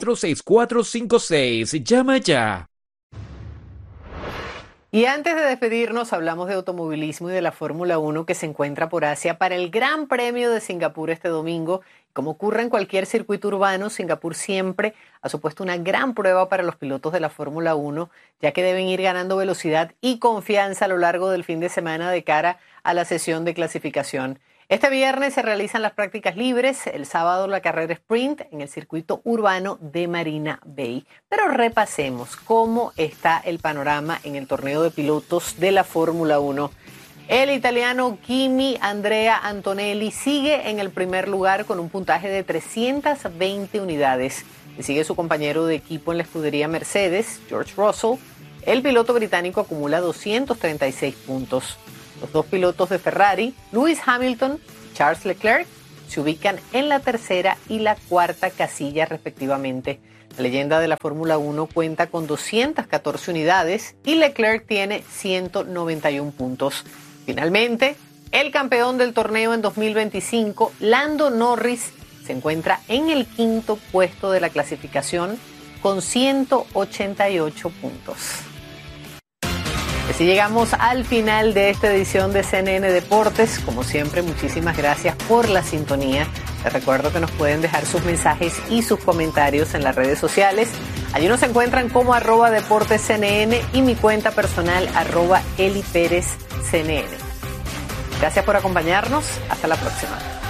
6456. Llama ya. Y antes de despedirnos, hablamos de automovilismo y de la Fórmula 1 que se encuentra por Asia para el Gran Premio de Singapur este domingo. Como ocurre en cualquier circuito urbano, Singapur siempre ha supuesto una gran prueba para los pilotos de la Fórmula 1, ya que deben ir ganando velocidad y confianza a lo largo del fin de semana de cara a la sesión de clasificación. Este viernes se realizan las prácticas libres, el sábado la carrera sprint en el circuito urbano de Marina Bay. Pero repasemos cómo está el panorama en el torneo de pilotos de la Fórmula 1. El italiano Kimi Andrea Antonelli sigue en el primer lugar con un puntaje de 320 unidades. Le sigue su compañero de equipo en la escudería Mercedes, George Russell. El piloto británico acumula 236 puntos. Los dos pilotos de Ferrari, Lewis Hamilton y Charles Leclerc, se ubican en la tercera y la cuarta casilla respectivamente. La leyenda de la Fórmula 1 cuenta con 214 unidades y Leclerc tiene 191 puntos. Finalmente, el campeón del torneo en 2025, Lando Norris, se encuentra en el quinto puesto de la clasificación con 188 puntos. Así llegamos al final de esta edición de CNN Deportes. Como siempre, muchísimas gracias por la sintonía. Les recuerdo que nos pueden dejar sus mensajes y sus comentarios en las redes sociales. Allí nos encuentran como @DeportesCNN y mi cuenta personal @EliPérezCNN. Gracias por acompañarnos. Hasta la próxima.